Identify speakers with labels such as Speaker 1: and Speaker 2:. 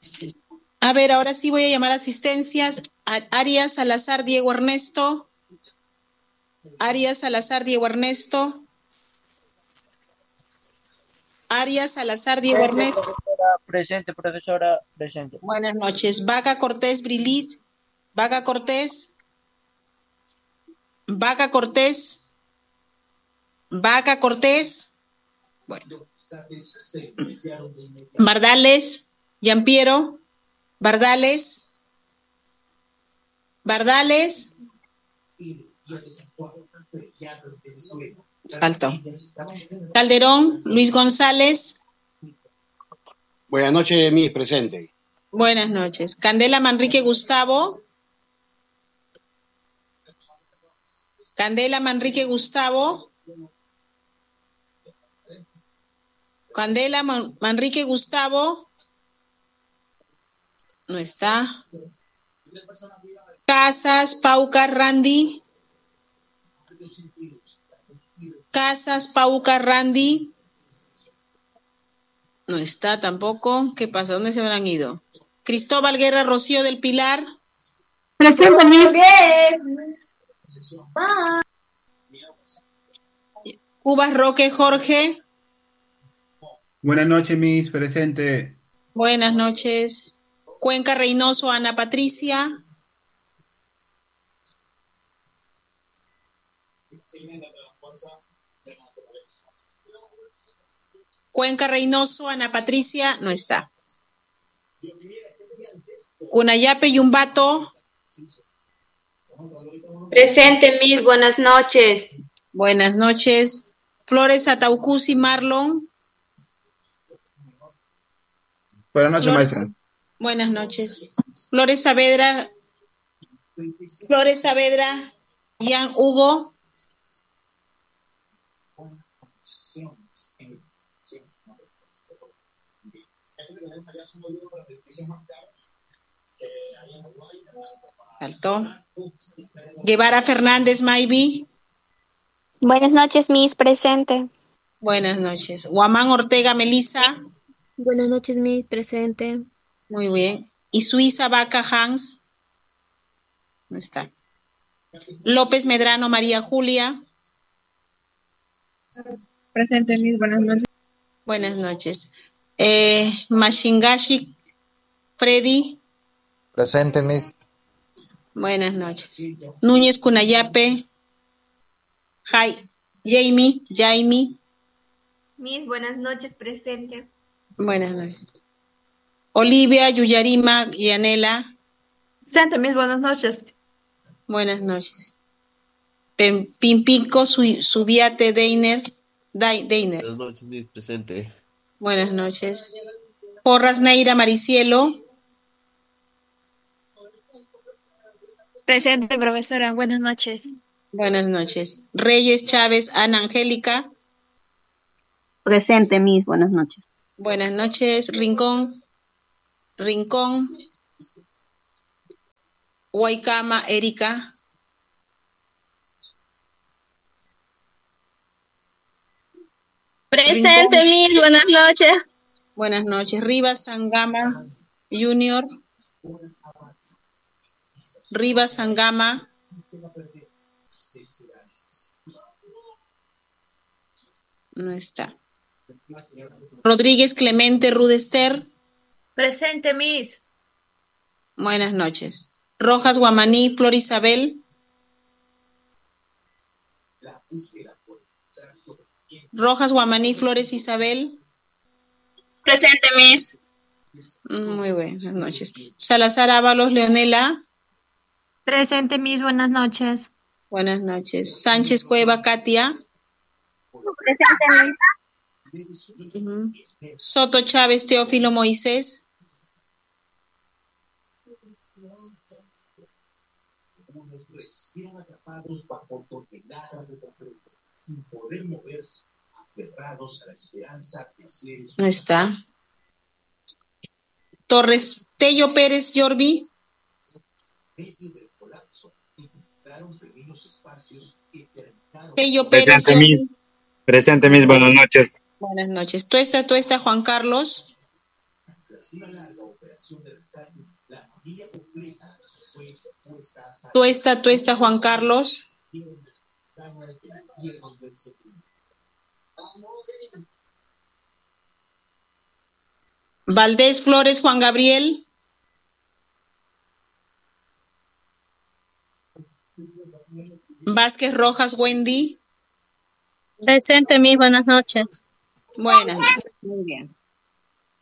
Speaker 1: A ver, ahora sí voy a llamar asistencias. Arias Salazar Diego Ernesto. Arias Salazar Diego Ernesto. Arias Salazar Diego Ernesto.
Speaker 2: Presente, profesora, presente.
Speaker 1: Buenas noches. Vaca Cortés Brilit. Vaca Cortés. Vaca Cortés. Vaca Cortés. Bueno. Bardales. Yampiero. Bardales. Bardales. Alto. Calderón, Luis González.
Speaker 3: Buenas noches, Miss, presente.
Speaker 1: Buenas noches. Candela Manrique Gustavo. Candela Manrique Gustavo. Candela Manrique Gustavo. No está. Casas Pauca Randy. Casas Pauca Randy. No está tampoco. ¿Qué pasa? ¿Dónde se habrán ido? Cristóbal Guerra Rocío del Pilar.
Speaker 4: Presente, Miss.
Speaker 1: Cubas Roque Jorge.
Speaker 5: Buenas noches, Miss, presente.
Speaker 1: Buenas noches. Cuenca Reynoso Ana Patricia. Cuenca Reynoso Ana Patricia no está. Cunayape Yumbato.
Speaker 4: Presente, Miss. Buenas noches.
Speaker 1: Buenas noches. Flores Ataucusi Marlon.
Speaker 5: Buenas noches, maestra.
Speaker 1: Buenas noches. Flores Saavedra. Flores Saavedra. Ian Hugo. Alto. Guevara Fernández Maybi.
Speaker 6: Buenas noches, Miss, presente.
Speaker 1: Buenas noches. Guamán Ortega Melissa.
Speaker 6: Buenas noches, Miss, presente.
Speaker 1: Muy bien. Y Suiza Vaca Hans. No está. López Medrano María Julia.
Speaker 7: Presente, Miss, buenas noches.
Speaker 1: Buenas noches. Mashingashi Freddy.
Speaker 8: Presente, Miss.
Speaker 1: Buenas noches. Núñez Cunayape. Jamie.
Speaker 6: Miss, buenas noches, presente.
Speaker 1: Buenas noches. Olivia Yuyarima Yanela.
Speaker 7: Presente, Miss, buenas noches.
Speaker 1: Buenas noches. Pimpico Subiate Deiner.
Speaker 9: Buenas noches, Miss, presente.
Speaker 1: Buenas noches. Porras Neira Maricielo.
Speaker 6: Presente, profesora. Buenas noches.
Speaker 1: Buenas noches. Reyes Chávez Ana Angélica.
Speaker 10: Presente, Miss. Buenas noches.
Speaker 1: Buenas noches. Rincón. Huaycama Erika.
Speaker 4: Presente, Miss. Buenas noches.
Speaker 1: Buenas noches. Rivas Sangama Junior. Rivas Sangama. No está. Rodríguez Clemente Rudester.
Speaker 7: Presente, Miss.
Speaker 1: Buenas noches. Rojas Guamaní Flor Isabel. Rojas Guamaní Flores Isabel.
Speaker 4: Presente, Miss.
Speaker 1: Muy buenas noches. Salazar Ábalos Leonela.
Speaker 7: Presente, Miss, buenas noches.
Speaker 1: Buenas noches. Sánchez Cueva Katia.
Speaker 4: Presente, Miss.
Speaker 1: Soto Chávez Teófilo Moisés. No está. Torres Tello Pérez Yorbi. Tello Pérez.
Speaker 11: Presente, Miss. Presente, Miss. Buenas noches.
Speaker 1: Buenas noches. Tuesta Juan Carlos. Tuesta, Juan Carlos. Valdés Flores, Juan Gabriel. Vázquez Rojas, Wendy.
Speaker 6: Presente, Miss. Buenas noches.
Speaker 1: Buenas, muy bien.